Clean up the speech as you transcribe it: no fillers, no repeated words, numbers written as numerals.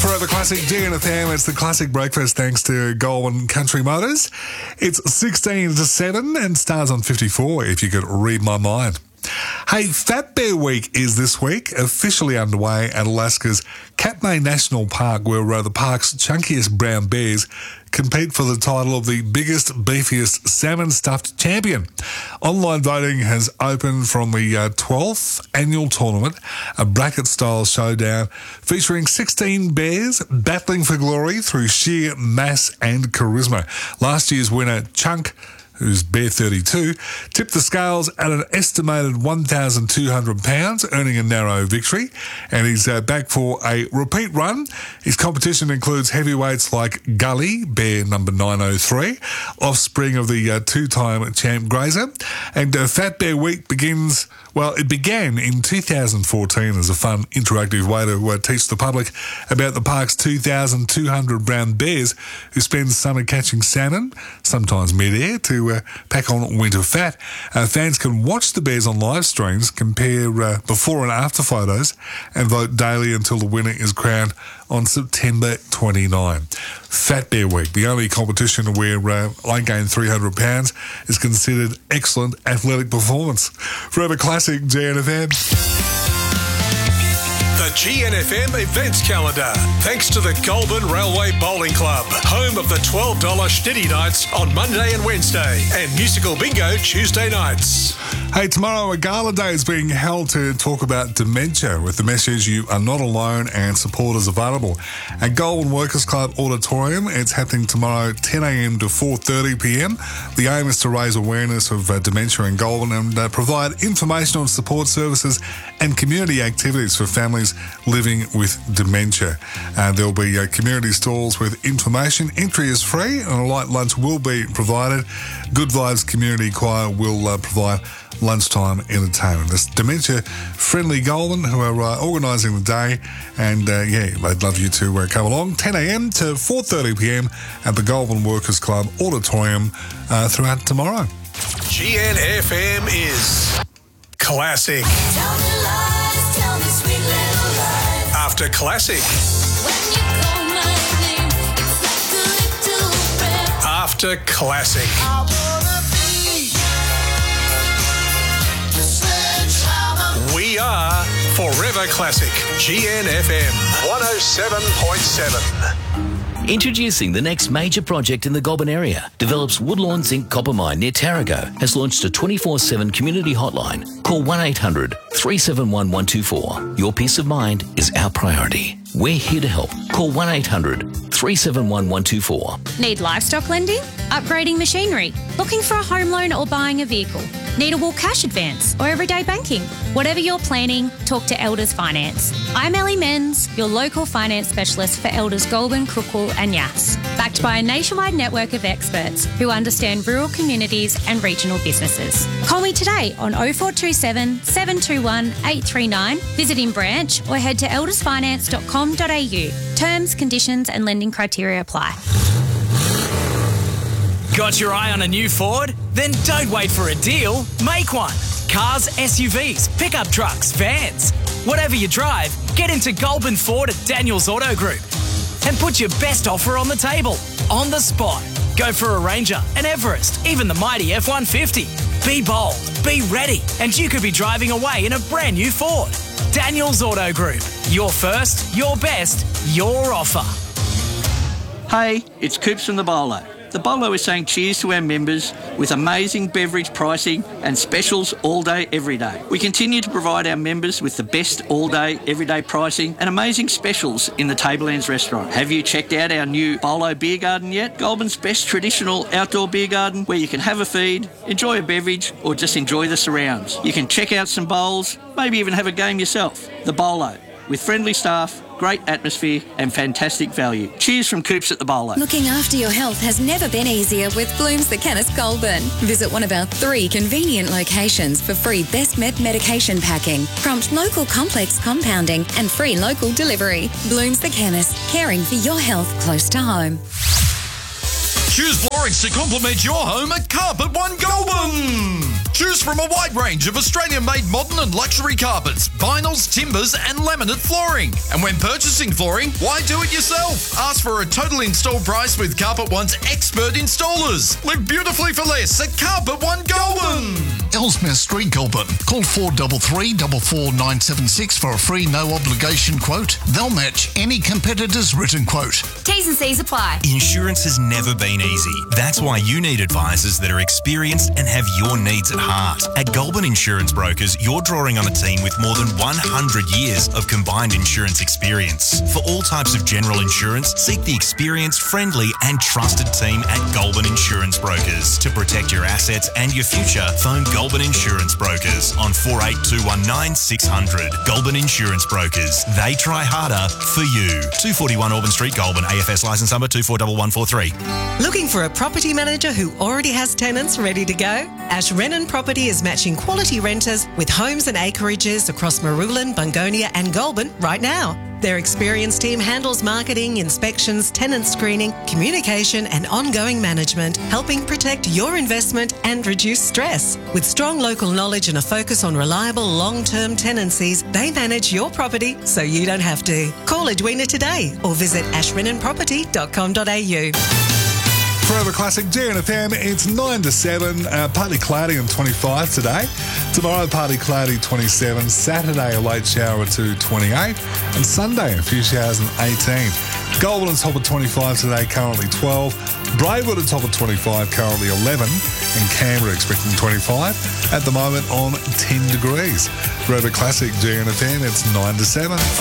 For the classic GNFM, it's the classic breakfast thanks to Goulburn Country Motors. It's 16 to 7 and stars on 54 if you could read my mind. Hey, Fat Bear Week is this week, officially underway at Alaska's Katmai National Park, where the park's chunkiest brown bears compete for the title of the biggest, beefiest salmon-stuffed champion. Online voting has opened from the 12th annual tournament, a bracket-style showdown featuring 16 bears battling for glory through sheer mass and charisma. Last year's winner, Chunk, who's Bear 32, tipped the scales at an estimated £1,200, earning a narrow victory, and he's back for a repeat run. His competition includes heavyweights like Gully, Bear number 903, offspring of the two-time champ Grazer, and Fat Bear Week it began in 2014 as a fun, interactive way to teach the public about the park's 2,200 brown bears who spend summer catching salmon, sometimes mid-air, to pack on winter fat. Fans can watch the bears on live streams, compare before and after photos, and vote daily until the winner is crowned on September 29. Fat Bear Week, the only competition where I gained £300, is considered excellent athletic performance. Forever Classic GNFM. The GNFM events calendar, thanks to the Goulburn Railway Bowling Club, home of the $12 Schnitty Nights on Monday and Wednesday, and Musical Bingo Tuesday nights. Hey, tomorrow a gala day is being held to talk about dementia with the message you are not alone and support is available. At Goulburn Workers Club Auditorium, it's happening tomorrow 10 a.m. to 4:30 p.m. The aim is to raise awareness of dementia in Goulburn and provide informational support services and community activities for families living with dementia. There'll be community stalls with information. Entry is free and a light lunch will be provided. Good Vibes Community Choir will provide lunchtime entertainment. It's dementia-friendly Goulburn who are organising the day, and they'd love you to come along. 10 a.m. to 4:30 p.m. at the Goulburn Workers Club Auditorium throughout tomorrow. GNFM is classic. Tell me lies, tell me sweet little lies. After classic. When you call my name, it's like a little breath. After classic. I wanna be the sledgehammer. We are Forever Classic. GNFM 107.7. Introducing the next major project in the Goulburn area. Develops Woodlawn Zinc Copper Mine near Tarago has launched a 24/7 community hotline. Call 1-800 371 124. Your peace of mind is our priority. We're here to help. Call 1-800 371 124. Need livestock lending? Upgrading machinery? Looking for a home loan or buying a vehicle? Need a full cash advance or everyday banking? Whatever you're planning, talk to Elders Finance. I'm Ellie Menz, your local finance specialist for Elders Goulburn, Crookwell and Yass. Backed by a nationwide network of experts who understand rural communities and regional businesses. Call me today on 0427 721 839. Visit in branch or head to eldersfinance.com.au. Terms, conditions and lending criteria apply. Got your eye on a new Ford? Then don't wait for a deal, make one. Cars, SUVs, pickup trucks, vans. Whatever you drive, get into Goulburn Ford at Daniels Auto Group and put your best offer on the table, on the spot. Go for a Ranger, an Everest, even the mighty F-150. Be bold, be ready, and you could be driving away in a brand new Ford. Daniels Auto Group. Your first, your best, your offer. Hey, it's Coops from the Bolo. The Bolo is saying cheers to our members with amazing beverage pricing and specials all day, every day. We continue to provide our members with the best all day, everyday pricing and amazing specials in the Tablelands restaurant. Have you checked out our new Bolo Beer Garden yet? Goulburn's best traditional outdoor beer garden where you can have a feed, enjoy a beverage or just enjoy the surrounds. You can check out some bowls, maybe even have a game yourself. The Bolo, with friendly staff, great atmosphere and fantastic value. Cheers from Coops at the Bolo. Looking after your health has never been easier with Blooms the Chemist Goulburn. Visit one of our 3 convenient locations for free Best Med medication packing, prompt local complex compounding and free local delivery. Blooms the Chemist, caring for your health close to home. Choose Floorings to complement your home at Carpet One Goulburn. Choose from a wide range of Australian-made modern and luxury carpets, vinyls, timbers and laminate flooring. And when purchasing flooring, why do it yourself? Ask for a total install price with Carpet One's expert installers. Live beautifully for less at Carpet One Goulburn. Ellesmere Street, Goulburn. Call 433 44976 for a free no-obligation quote. They'll match any competitor's written quote. T's and C's apply. Insurance has never been easy. That's why you need advisors that are experienced and have your needs at heart. At Goulburn Insurance Brokers, you're drawing on a team with more than 100 years of combined insurance experience. For all types of general insurance, seek the experienced, friendly and trusted team at Goulburn Insurance Brokers. To protect your assets and your future, phone Goulburn Insurance Brokers on 48219 600. Goulburn Insurance Brokers. They try harder for you. 241 Auburn Street, Goulburn. AFS licence number 241143. Looking for a property manager who already has tenants ready to go? Ash Rennan Property is matching quality renters with homes and acreages across Marulan, Bungonia and Goulburn right now. Their experienced team handles marketing, inspections, tenant screening, communication and ongoing management, helping protect your investment and reduce stress. With strong local knowledge and a focus on reliable long-term tenancies, they manage your property so you don't have to. Call Edwina today or visit ashrenanproperty.com.au. Forever Classic GNFM, it's 9 to 7, partly cloudy and 25 today. Tomorrow, partly cloudy, 27. Saturday, a late shower to 28. And Sunday, a few showers and 18. Goulburn on top of 25 today, currently 12. Braidwood on top of 25, currently 11. And Canberra expecting 25. At the moment on 10 degrees. Forever Classic GNFM, it's 9 to 7.